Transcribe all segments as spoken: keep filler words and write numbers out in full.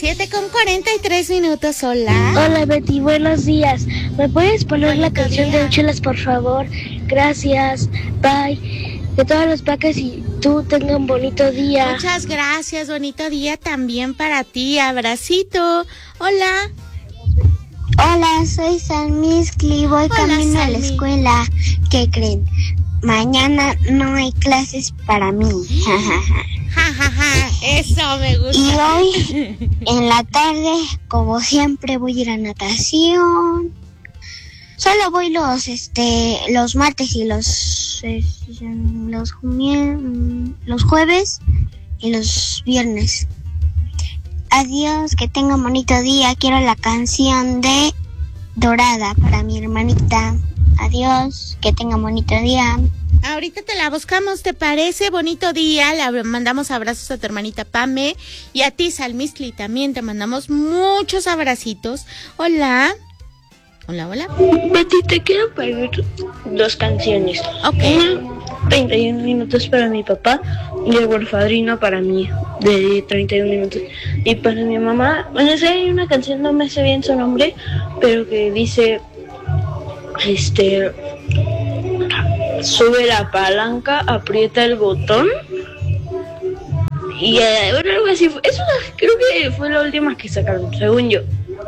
siete con cuarenta y tres minutos, hola. Hola Betty, buenos días. ¿Me puedes poner Bonito la canción día. de Úchelas, por favor? Gracias, bye. Que todos los paques y tú tengan un bonito día. Muchas gracias, bonito día también para ti. Abracito. Hola. Hola, soy Salmiscli, voy Hola, camino Salmi. a la escuela. ¿Qué creen? Mañana no hay clases para mí. Ja, ja, ja, eso me gusta. Y hoy, en la tarde, como siempre, voy a ir a natación. Solo voy los, este, los martes y los, eh, los, los jueves y los viernes. Adiós, que tenga un bonito día. Quiero la canción de Dorada para mi hermanita. Adiós, que tenga un bonito día. Ahorita te la buscamos, ¿te parece? Bonito día, le mandamos abrazos a tu hermanita Pame y a ti, Salmiscli, también te mandamos muchos abracitos. Hola. Hola, hola. Betty, te quiero pedir dos canciones. Ok. Una, treinta y uno minutos para mi papá y el Wolfadrino para mí, de treinta y uno minutos. Y para mi mamá, bueno, sé, hay una canción, no me sé bien su nombre, pero que dice, este... sube la palanca, aprieta el botón y eh, bueno, algo así. Eso creo que fue la última que sacaron, según yo.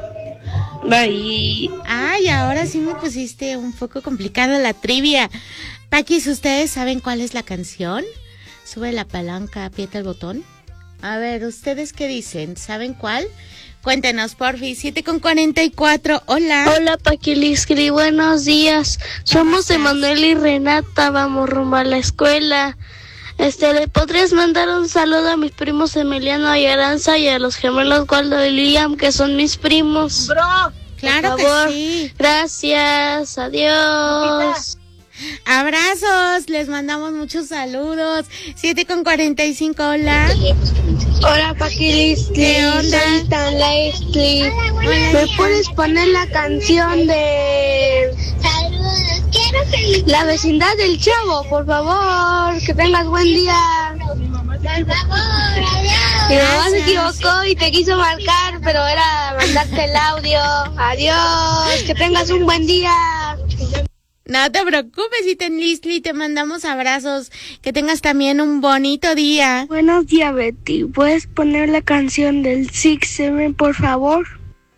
Bye. Ay, ahora sí me pusiste un poco complicada la trivia. Paquis, ¿ustedes saben cuál es la canción? Sube la palanca, aprieta el botón. A ver, ¿ustedes qué dicen? ¿Saben cuál? Cuéntenos, porfi. siete con cuarenta y cuatro. Hola. Hola, Paquiliscri. Buenos días. Somos Emanuel y Renata. Vamos rumbo a la escuela. Este, ¿le podrías mandar un saludo a mis primos Emiliano y Aranza y a los gemelos Waldo y Liam, que son mis primos? Bro, claro por favor. que sí. Gracias. Adiós. Abrazos, les mandamos muchos saludos. siete con cuarenta y cinco, hola. Hola, Paquiliscli. ¿Qué onda? Soy Tan Leslie. ¿Me puedes poner la canción de Saludos, quiero que... La vecindad del Chavo, por favor? Que tengas buen día. Por favor, adiós. Mi mamá se equivocó y te quiso marcar, pero era mandarte el audio. Adiós, que tengas un buen día. No te preocupes, Iten Lisli, te mandamos abrazos. Que tengas también un bonito día. Buenos días, Betty. ¿Puedes poner la canción del Six Seven, por favor?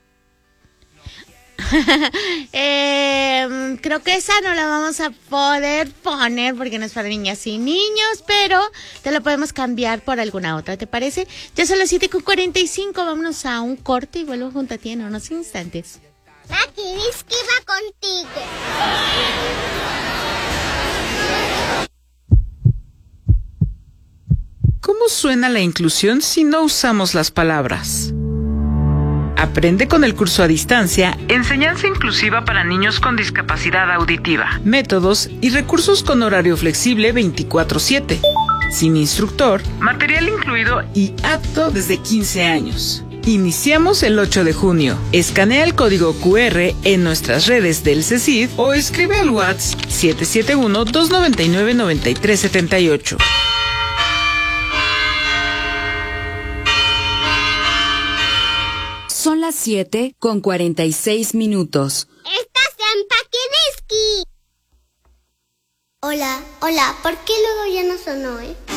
eh, creo que esa no la vamos a poder poner porque no es para niñas y niños, pero te la podemos cambiar por alguna otra, ¿te parece? Ya son las siete con cuarenta y cinco, vámonos a un corte y vuelvo junto a ti en unos instantes. Paquiliscri va contigo. ¿Cómo suena la inclusión si no usamos las palabras? Aprende con el curso a distancia Enseñanza Inclusiva para Niños con Discapacidad Auditiva. Métodos y recursos con horario flexible veinticuatro siete. Sin instructor, material incluido y apto desde quince años. Iniciamos el ocho de junio. Escanea el código cu erre en nuestras redes del CECID o escribe al WhatsApp siete siete uno, dos nueve nueve, nueve tres siete ocho. Son las siete con cuarenta y seis minutos. Estás en Paquiliscri. Hola, hola, ¿por qué luego ya no sonó, eh?